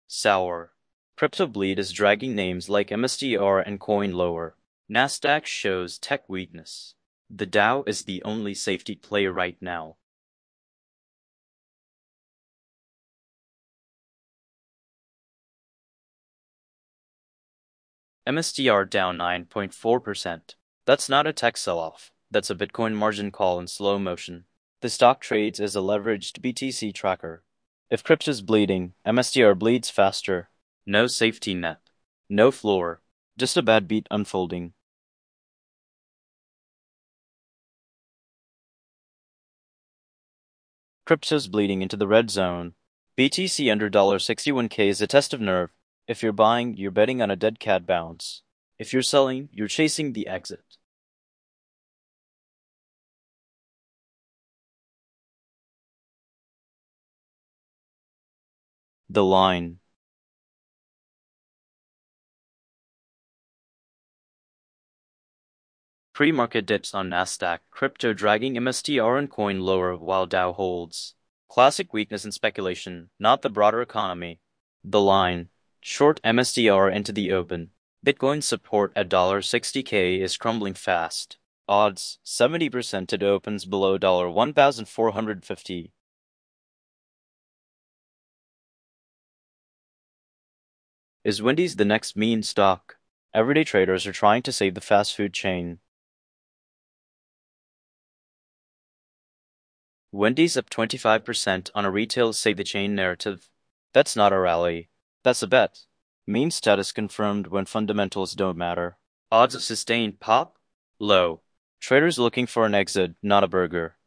Sour. Crypto bleed is dragging names like MSTR and Coin lower. Nasdaq shows tech weakness. The Dow is the only safety play right now. MSTR down 9.4%. That's not a tech sell-off. That's a Bitcoin margin call in slow motion. The stock trades as a leveraged BTC tracker. If crypto's bleeding, MSTR bleeds faster. No safety net. No floor. Just a bad beat unfolding. Crypto's bleeding into the red zone. BTC under $61K is a test of nerve. If you're buying, you're betting on a dead cat bounce. If you're selling, you're chasing the exit. The line. Pre-market dips on Nasdaq, crypto dragging MSTR and Coin lower while Dow holds. Classic weakness in speculation, not the broader economy. The line. Short MSTR into the open. Bitcoin support at $60K is crumbling fast. Odds 70% it opens below $1,450. Is Wendy's the next meme stock? Everyday traders are trying to save the fast food chain. Wendy's up 25% on a retail save the chain narrative. That's not a rally. That's a bet. Meme status confirmed when fundamentals don't matter. Odds of sustained pop? Low. Traders looking for an exit, not a burger.